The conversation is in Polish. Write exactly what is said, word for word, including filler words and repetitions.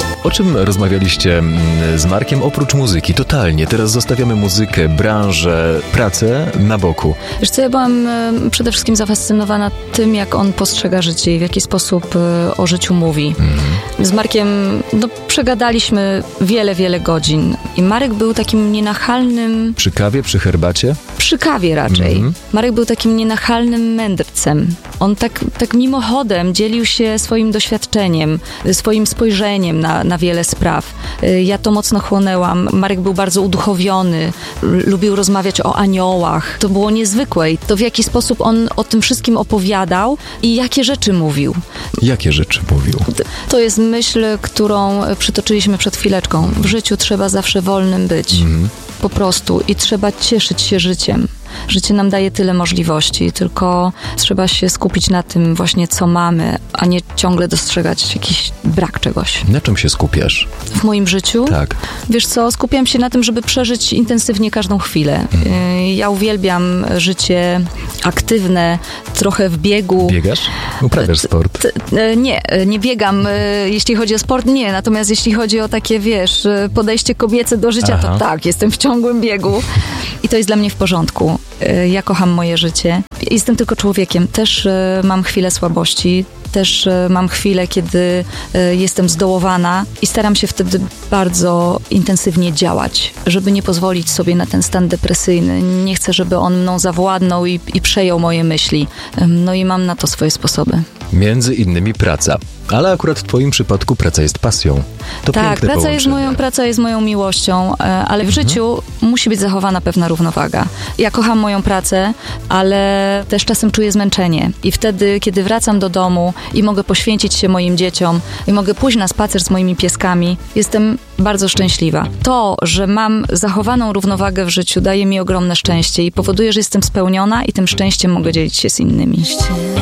O czym rozmawialiście z Markiem oprócz muzyki? Totalnie. Teraz zostawiamy muzykę, branżę, pracę na boku. Wiesz co, ja byłam przede wszystkim zafascynowana tym, jak on postrzega życie i w jaki sposób o życiu mówi. Mm. Z Markiem no, przegadaliśmy wiele, wiele godzin. I Marek był takim nienachalnym... Przy kawie, przy herbacie? Przy kawie raczej. Mm. Marek był takim nienachalnym mędrcem. On tak, tak mimochodem dzielił się swoim doświadczeniem, swoim spojrzeniem na, na wiele spraw. Ja to mocno chłonęłam. Marek był bardzo uduchowiony, lubił rozmawiać o aniołach. To było niezwykłe i to w jaki sposób on o tym wszystkim opowiadał i jakie rzeczy mówił. Jakie rzeczy mówił? To jest myśl, którą przytoczyliśmy przed chwileczką. W życiu trzeba zawsze wolnym być. Mm. Po prostu. I trzeba cieszyć się życiem. Życie nam daje tyle możliwości, tylko trzeba się skupić na tym właśnie, co mamy, a nie ciągle dostrzegać jakiś brak czegoś. Na czym się skupiasz? W moim życiu? Tak. Wiesz co, skupiam się na tym, żeby przeżyć intensywnie każdą chwilę. Mm. Ja uwielbiam życie aktywne, trochę w biegu. Biegasz? Uprawiasz sport? Nie, nie biegam. Jeśli chodzi o sport, nie. Natomiast jeśli chodzi o takie, wiesz, podejście kobiece do życia, Aha. to tak, jestem w ciągłym biegu. I to jest dla mnie w porządku. Ja kocham moje życie. Jestem tylko człowiekiem. Też mam chwilę słabości. Też mam chwilę, kiedy jestem zdołowana i staram się wtedy bardzo intensywnie działać, żeby nie pozwolić sobie na ten stan depresyjny. Nie chcę, żeby on mną zawładnął i, i przejął moje myśli. No i mam na to swoje sposoby. Między innymi praca. Ale akurat w twoim przypadku praca jest pasją. To tak, praca połączenie. jest, moją, praca jest moją miłością, ale w mhm. życiu musi być zachowana pewna równowaga. Ja kocham moją pracę, ale też czasem czuję zmęczenie. I wtedy, kiedy wracam do domu i mogę poświęcić się moim dzieciom i mogę pójść na spacer z moimi pieskami, jestem bardzo szczęśliwa. To, że mam zachowaną równowagę w życiu, daje mi ogromne szczęście i powoduje, że jestem spełniona i tym szczęściem mogę dzielić się z innymi.